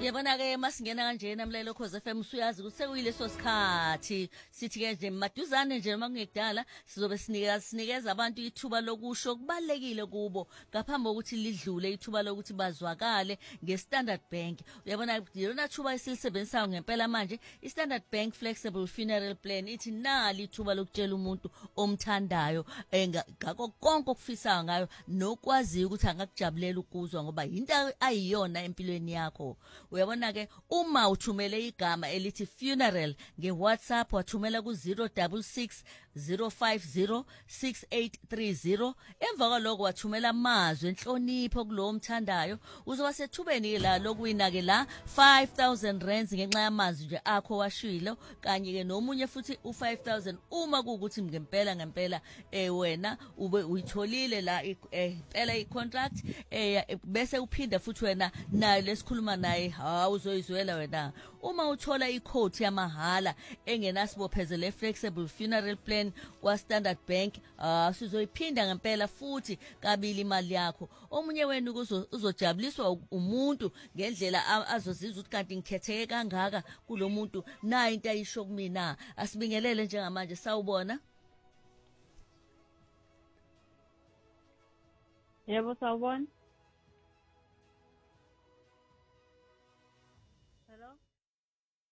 Uyabona ke masingena kanje namlelo Khosi FM usuyazi ukuthi sekuyileso sikhathi sithi ke nje maduzane nje makungekudala sizobe sinikeza abantu ithuba lokusho kubalekile kubo ngaphambi kokuthi lidlule ithuba lokuthi bazwakale ngeStandard Bank. Uyabona yona thuba esilisebenzisayo ngempela manje iStandard Bank Flexible Funeral Plan ithi nali ithuba lokutshela umuntu omthandayo ngakho konke okufisayo ngayo nokwazi ukuthi angakujabulela ukuzwa ngoba into ayiyona empilweni yakho. Uyabona ke uma uthumele igama elithi funeral ngeWhatsApp wathumela ku 066 050 6830 emva kwaloko wathumela amazwi enhlonipho kulowo mthandayo uzoba sethubeni la lokuwina ke la 5000 rands ngenxa yamazwi nje akho washilo kanye ke nomunye futhi u5000 uma kuukuthi ngempela wena ube uyitholile la impela icontract bese uphinda futhi wena nayo lesikhuluma naye uzoyizwela wena uma uthola iquote yamahala engenasibophezele flexible funeral plan kwa Standard Bank sizoyiphinda ngempela futhi kabili imali yakho omunye wenu uzojabuliswa umuntu ngendlela azozizwa ukuthi kanti ngikhetheke kangaka kulomuntu nayi into ayisho kumina asibingelele njengamanje sawubona. Yebo sawubona.